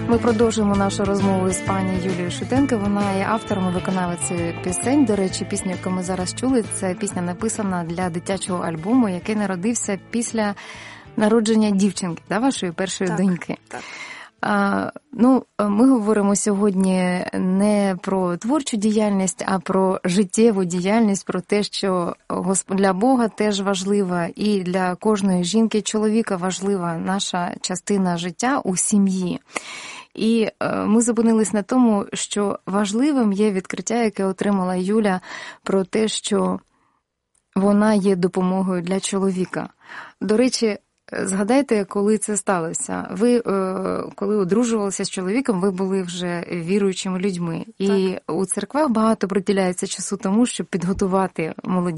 Ми продовжуємо нашу розмову з пані Юлією Шутенко. Вона є автором і виконавицею пісень. До речі, пісня, яку ми зараз чули, це пісня написана для дитячого альбому, який народився після народження дівчинки, вашої першої доньки. Так. Ми говоримо сьогодні не про творчу діяльність, а про життєву діяльність, про те, що для Бога теж важлива і для кожної жінки, чоловіка важлива наша частина життя у сім'ї. І ми зупинились на тому, що важливим є відкриття, яке отримала Юля, про те, що вона є допомогою для чоловіка. До речі, згадайте, коли це сталося. Ви, коли одружувалися з чоловіком, ви були вже віруючими людьми. І у церквах багато приділяється часу тому, щоб підготувати молоді